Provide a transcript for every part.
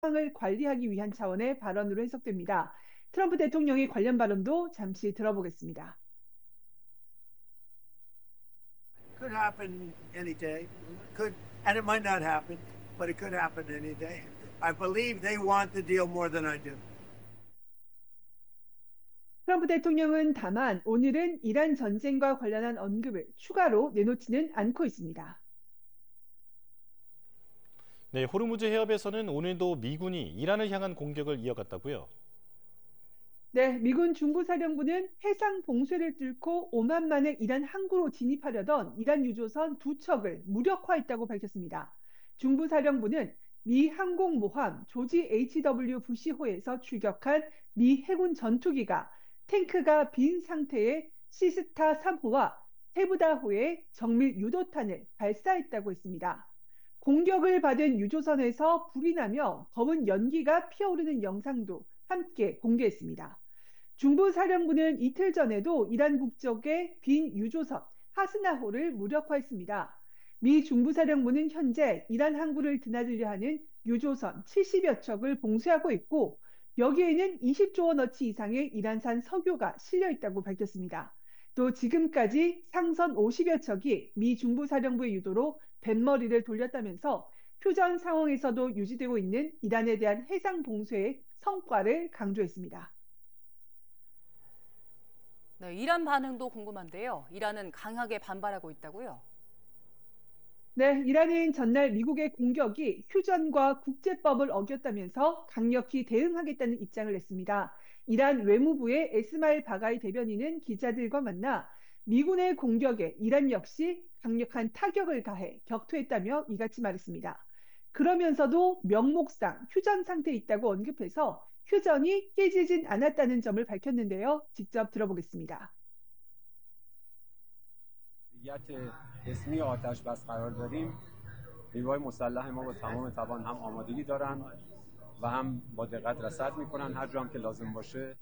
상황을 관리하기 위한 차원의 발언으로 해석됩니다. 트럼프 대통령의 관련 발언도 잠시 들어보겠습니다. Could happen any day. Could, and it might not happen, but it could happen any day. I believe they want the deal more than I do. 트럼프 대통령은 다만 오늘은 이란 전쟁과 관련한 언급을 추가로 내놓지는 않고 있습니다. 네, 호르무즈 해협에서는 오늘도 미군이 이란을 향한 공격을 이어갔다고요? 네, 미군 중부사령부는 해상 봉쇄를 뚫고 오만만의 이란 항구로 진입하려던 이란 유조선 두 척을 무력화했다고 밝혔습니다. 중부사령부는 미 항공모함 조지 H.W. 부시호에서 출격한 미 해군 전투기가 탱크가 빈 상태의 시스타 3호와 테브다호에 정밀 유도탄을 발사했다고 했습니다. 공격을 받은 유조선에서 불이 나며 검은 연기가 피어오르는 영상도 함께 공개했습니다. 중부사령부는 이틀 전에도 이란 국적의 빈 유조선 하스나호를 무력화했습니다. 미 중부사령부는 현재 이란 항구를 드나들려 하는 유조선 70여 척을 봉쇄하고 있고 여기에는 20조 원어치 이상의 이란산 석유가 실려 있다고 밝혔습니다. 또 지금까지 상선 50여 척이 미 중부사령부의 유도로 뱃머리를 돌렸다면서 휴전 상황에서도 유지되고 있는 이란에 대한 해상 봉쇄의 성과를 강조했습니다. 네, 이란 반응도 궁금한데요. 이란은 강하게 반발하고 있다고요? 네, 이란은 전날 미국의 공격이 휴전과 국제법을 어겼다면서 강력히 대응하겠다는 입장을 냈습니다. 이란 외무부의 에스마일 바가이 대변인은 기자들과 만나 미군의 공격에 이란 역시 강력한 타격을 가해 격퇴했다며 이같이 말했습니다. 그러면서도 명목상 휴전 상태에 있다고 언급해서 휴전이 깨지진 않았다는 점을 밝혔는데요. 직접 들어보겠습니다. اسمی آتش بس قرار داریم نیروهای مسلح ما با تمام توان هم آمادگی دارن و هم با دقت رصد میکنن هر جا هم که لازم باشه.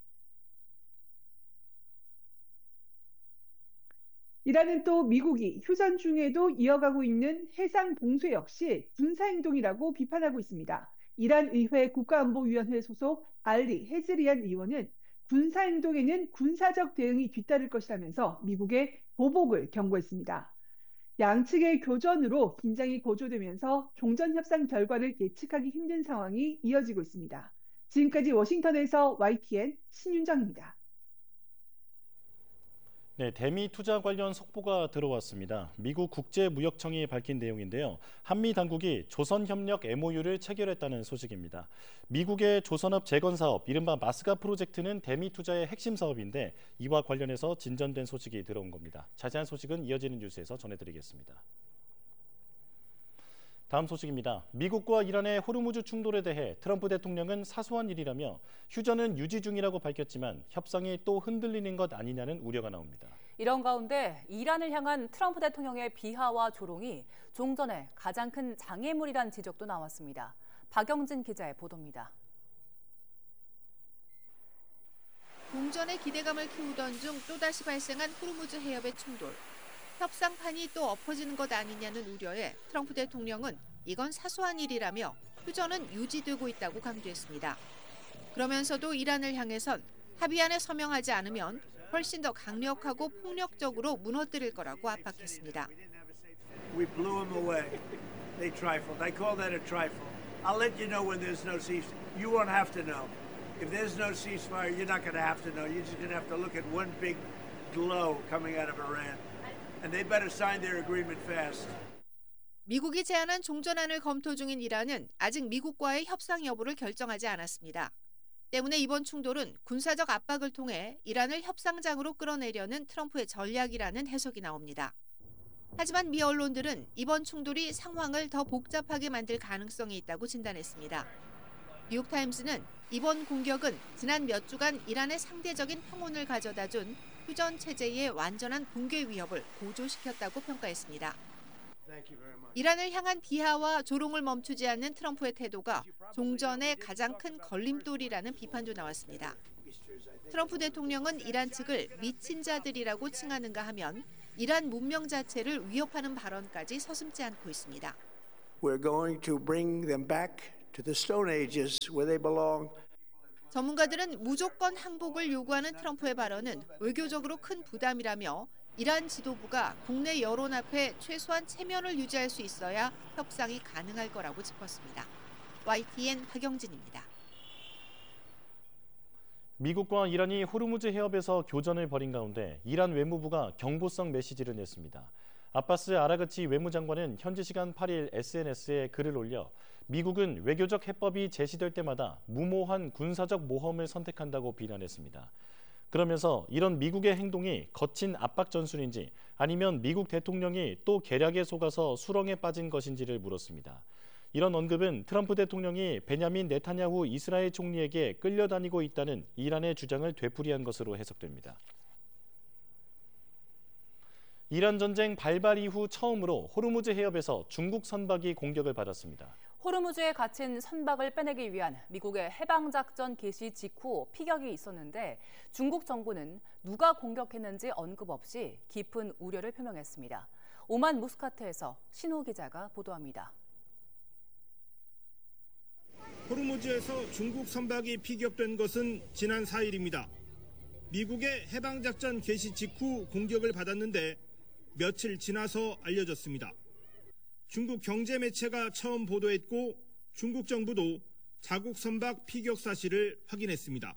이란은 또 미국이 휴전 중에도 이어가고 있는 해상 봉쇄 역시 군사행동이라고 비판하고 있습니다. 이란 의회 국가안보위원회 소속 알리 헤즈리안 의원은 군사행동에는 군사적 대응이 뒤따를 것이라면서 미국의 보복을 경고했습니다. 양측의 교전으로 긴장이 고조되면서 종전협상 결과를 예측하기 힘든 상황이 이어지고 있습니다. 지금까지 워싱턴에서 YTN 신윤정입니다. 네, 대미 투자 관련 속보가 들어왔습니다. 미국 국제무역청이 밝힌 내용인데요. 한미 당국이 조선협력 MOU를 체결했다는 소식입니다. 미국의 조선업 재건 사업, 이른바 마스가 프로젝트는 대미 투자의 핵심 사업인데 이와 관련해서 진전된 소식이 들어온 겁니다. 자세한 소식은 이어지는 뉴스에서 전해드리겠습니다. 다음 소식입니다. 미국과 이란의 호르무즈 충돌에 대해 트럼프 대통령은 사소한 일이라며 휴전은 유지 중이라고 밝혔지만 협상이 또 흔들리는 것 아니냐는 우려가 나옵니다. 이런 가운데 이란을 향한 트럼프 대통령의 비하와 조롱이 종전의 가장 큰 장애물이란 지적도 나왔습니다. 박영진 기자의 보도입니다. 종전의 기대감을 키우던 중 또다시 발생한 호르무즈 해협의 충돌. 협상판이 또 엎어지는 것 아니냐는 우려에 트럼프 대통령은 이건 사소한 일이라며 휴전은 유지되고 있다고 강조했습니다. 그러면서도 이란을 향해선 합의안에 서명하지 않으면 훨씬 더 강력하고 폭력적으로 무너뜨릴 거라고 압박했습니다. We blew them away. They trifled. I call that a trifle. I'll let you know when there's no ceasefire. You won't have to know. If there's no ceasefire, you're not going to have to know. You're just going to have to look at one big glow coming out of Iran. And they better sign their agreement fast. 미국이 제안한 종전안을 검토 중인 이란은 아직 미국과의 협상 여부를 결정하지 않았습니다. 때문에 이번 충돌은 군사적 압박을 통해 이란을 협상장으로 끌어내려는 트럼프의 전략이라는 해석이 나옵니다. 하지만 미 언론들은 이번 충돌이 상황을 더 복잡하게 만들 가능성이 있다고 진단했습니다. 뉴욕타임스는 이번 공격은 지난 몇 주간 이란의 상대적인 평온을 가져다준 휴전 체제의 완전한 붕괴 위협을 고조시켰다고 평가했습니다. 이란을 향한 비하와 조롱을 멈추지 않는 트럼프의 태도가 종전의 가장 큰 걸림돌이라는 비판도 나왔습니다. 트럼프 대통령은 이란 측을 미친 자들이라고 칭하는가 하면 이란 문명 자체를 위협하는 발언까지 서슴지 않고 있습니다. We're going to bring them back to the Stone Ages where they belong. 전문가들은 무조건 항복을 요구하는 트럼프의 발언은 외교적으로 큰 부담이라며 이란 지도부가 국내 여론 앞에 최소한 체면을 유지할 수 있어야 협상이 가능할 거라고 짚었습니다. YTN 박영진입니다. 미국과 이란이 호르무즈 해협에서 교전을 벌인 가운데 이란 외무부가 경고성 메시지를 냈습니다. 아바스 아라그치 외무장관은 현지 시간 8일 SNS에 글을 올려 미국은 외교적 해법이 제시될 때마다 무모한 군사적 모험을 선택한다고 비난했습니다. 그러면서 이런 미국의 행동이 거친 압박 전술인지 아니면 미국 대통령이 또 계략에 속아서 수렁에 빠진 것인지를 물었습니다. 이런 언급은 트럼프 대통령이 베냐민 네타냐후 이스라엘 총리에게 끌려다니고 있다는 이란의 주장을 되풀이한 것으로 해석됩니다. 이란 전쟁 발발 이후 처음으로 호르무즈 해협에서 중국 선박이 공격을 받았습니다. 호르무즈에 갇힌 선박을 빼내기 위한 미국의 해방작전 개시 직후 피격이 있었는데 중국 정부는 누가 공격했는지 언급 없이 깊은 우려를 표명했습니다. 오만 무스카트에서 신호 기자가 보도합니다. 호르무즈에서 중국 선박이 피격된 것은 지난 4일입니다. 미국의 해방작전 개시 직후 공격을 받았는데 며칠 지나서 알려졌습니다. 중국 경제 매체가 처음 보도했고 중국 정부도 자국 선박 피격 사실을 확인했습니다.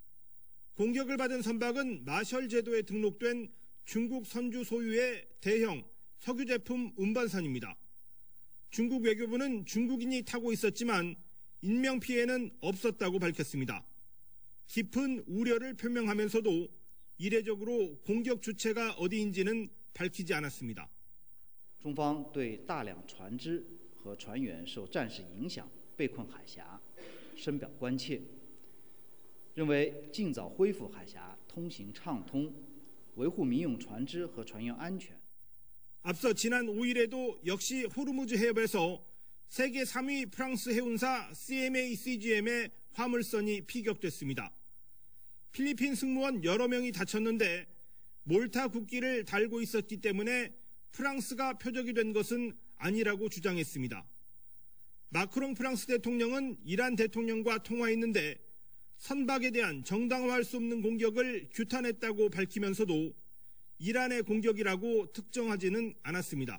공격을 받은 선박은 마셜 제도에 등록된 중국 선주 소유의 대형 석유 제품 운반선입니다. 중국 외교부는 중국인이 타고 있었지만 인명 피해는 없었다고 밝혔습니다. 깊은 우려를 표명하면서도 이례적으로 공격 주체가 어디인지는 밝히지 않았습니다. 中方对大量船只和船员受战事影响被困海峡深表关切，认为尽早恢复海峡通行畅通，维护民用船只和船员安全。 앞서 지난 5일에도 역시 호르무즈 해협에서 세계 3위 프랑스 해운사 CMA-CGM의 화물선이 피격됐습니다. 필리핀 승무원 여러 명이 다쳤는데 몰타 국기를 달고 있었기 때문에 프랑스가 표적이 된 것은 아니라고 주장했습니다. 마크롱 프랑스 대통령은 이란 대통령과 통화했는데 선박에 대한 정당화할 수 없는 공격을 규탄했다고 밝히면서도 이란의 공격이라고 특정하지는 않았습니다.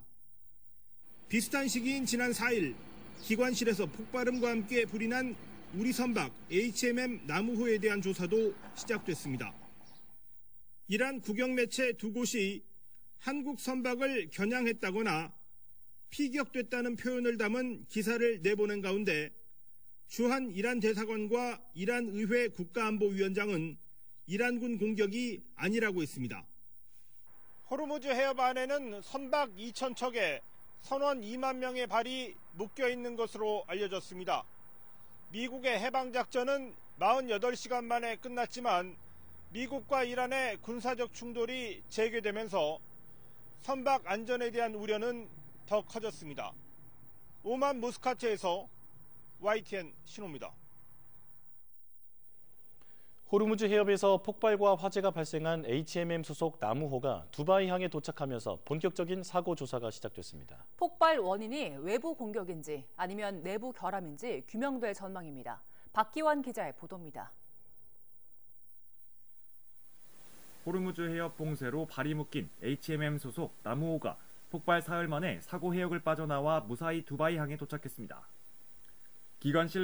비슷한 시기인 지난 4일 기관실에서 폭발음과 함께 불이 난 우리 선박 HMM 나무호에 대한 조사도 시작됐습니다. 이란 국영 매체 두 곳이 한국 선박을 겨냥했다거나 피격됐다는 표현을 담은 기사를 내보낸 가운데 주한 이란 대사관과 이란 의회 국가안보위원장은 이란군 공격이 아니라고 했습니다. 호르무즈 해협 안에는 선박 2,000척에 선원 2만 명의 발이 묶여 있는 것으로 알려졌습니다. 미국의 해방작전은 48시간 만에 끝났지만 미국과 이란의 군사적 충돌이 재개되면서 선박 안전에 대한 우려는 더 커졌습니다. 오만 무스카트에서 YTN 신호입니다. 호르무즈 해협에서 폭발과 화재가 발생한 HMM 소속 나무호가 두바이 항에 도착하면서 본격적인 사고 조사가 시작됐습니다. 폭발 원인이 외부 공격인지 아니면 내부 결함인지 규명될 전망입니다. 박기환 기자의 보도입니다. 호르무즈 해협 봉쇄로 발이 묶인 HMM 소속 나무호가 폭발 사흘 만에 사고 해역을 빠져나와 무사히 두바이 항에 도착했습니다. 기관실